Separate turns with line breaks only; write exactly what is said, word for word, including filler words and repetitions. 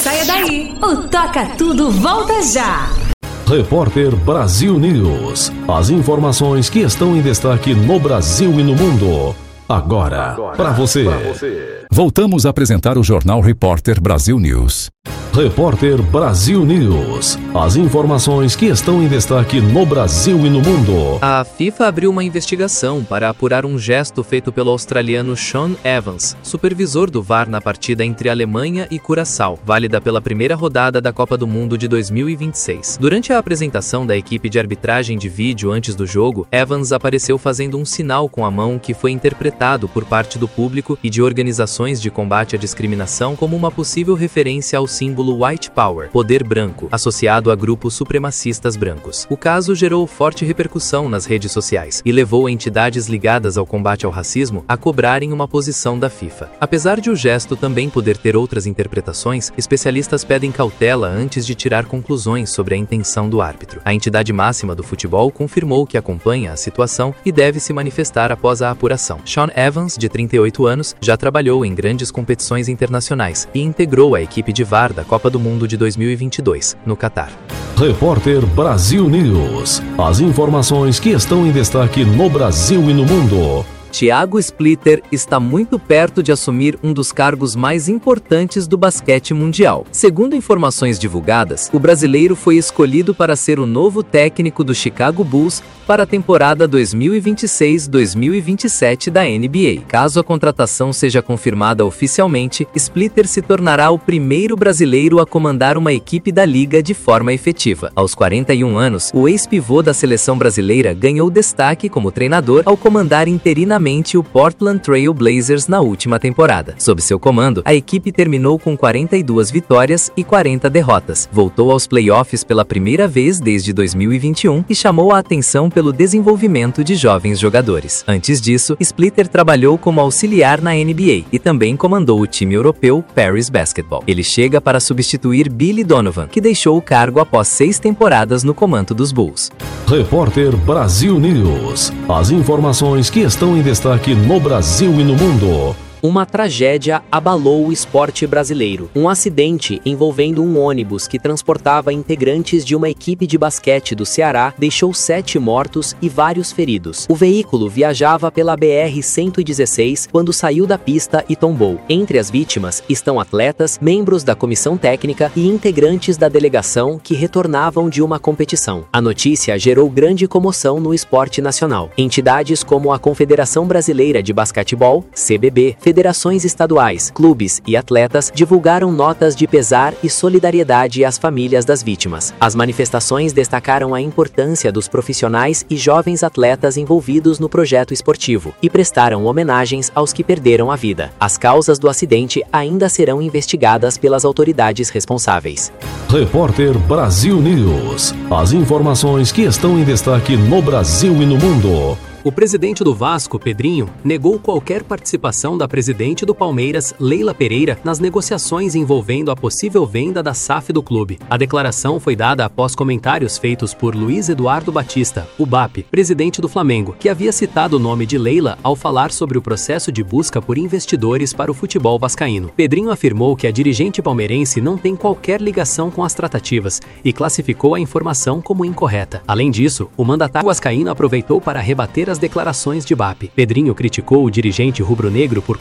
saia daí. O Toca Tudo volta já.
Repórter Brasil News. As informações que estão em destaque no Brasil e no mundo. Agora, Agora para você. você.
Voltamos a apresentar o Jornal Repórter Brasil News.
Repórter Brasil News. As informações que estão em destaque no Brasil e no mundo.
A FIFA abriu uma investigação para apurar um gesto feito pelo australiano Shaun Evans, supervisor do V A R na partida entre Alemanha e Curaçao, válida pela primeira rodada da Copa do Mundo de dois mil e vinte e seis. Durante a apresentação da equipe de arbitragem de vídeo antes do jogo, Evans apareceu fazendo um sinal com a mão que foi interpretado por parte do público e de organizações de combate à discriminação como uma possível referência ao símbolo White Power, poder branco, associado a grupos supremacistas brancos. O caso gerou forte repercussão nas redes sociais e levou entidades ligadas ao combate ao racismo a cobrarem uma posição da FIFA. Apesar de o gesto também poder ter outras interpretações, especialistas pedem cautela antes de tirar conclusões sobre a intenção do árbitro. A entidade máxima do futebol confirmou que acompanha a situação e deve se manifestar após a apuração. Shaun Evans, de trinta e oito anos, já trabalhou em grandes competições internacionais e integrou a equipe de V A R da Copa do Mundo de dois mil e vinte e dois, no Catar.
Repórter Brasil News. As informações que estão em destaque no Brasil e no mundo.
Thiago Splitter está muito perto de assumir um dos cargos mais importantes do basquete mundial. Segundo informações divulgadas, o brasileiro foi escolhido para ser o novo técnico do Chicago Bulls para a temporada dois mil e vinte e seis dois mil e vinte e sete da N B A. Caso a contratação seja confirmada oficialmente, Splitter se tornará o primeiro brasileiro a comandar uma equipe da liga de forma efetiva. Aos quarenta e um anos, o ex-pivô da seleção brasileira ganhou destaque como treinador ao comandar interinamente o Portland Trail Blazers na última temporada. Sob seu comando, a equipe terminou com quarenta e duas vitórias e quarenta derrotas. Voltou aos playoffs pela primeira vez desde dois mil e vinte e um e chamou a atenção pelo desenvolvimento de jovens jogadores. Antes disso, Splitter trabalhou como auxiliar na N B A e também comandou o time europeu Paris Basketball. Ele chega para substituir Billy Donovan, que deixou o cargo após seis temporadas no comando dos Bulls.
Repórter Brasil News. As informações que estão em destaque no Brasil e no mundo.
Uma tragédia abalou o esporte brasileiro. Um acidente envolvendo um ônibus que transportava integrantes de uma equipe de basquete do Ceará deixou sete mortos e vários feridos. O veículo viajava pela B R cento e dezesseis quando saiu da pista e tombou. Entre as vítimas estão atletas, membros da comissão técnica e integrantes da delegação que retornavam de uma competição. A notícia gerou grande comoção no esporte nacional. Entidades como a Confederação Brasileira de Basquetebol, C B B, federações estaduais, clubes e atletas divulgaram notas de pesar e solidariedade às famílias das vítimas. As manifestações destacaram a importância dos profissionais e jovens atletas envolvidos no projeto esportivo e prestaram homenagens aos que perderam a vida. As causas do acidente ainda serão investigadas pelas autoridades responsáveis.
Repórter Brasil News. As informações que estão em destaque no Brasil e no mundo.
O presidente do Vasco, Pedrinho, negou qualquer participação da presidente do Palmeiras, Leila Pereira, nas negociações envolvendo a possível venda da S A F do clube. A declaração foi dada após comentários feitos por Luiz Eduardo Batista, o B A P, presidente do Flamengo, que havia citado o nome de Leila ao falar sobre o processo de busca por investidores para o futebol vascaíno. Pedrinho afirmou que a dirigente palmeirense não tem qualquer ligação com as tratativas e classificou a informação como incorreta. Além disso, o mandatário vascaíno aproveitou para rebater as declarações de B A P. Pedrinho criticou o dirigente rubro-negro por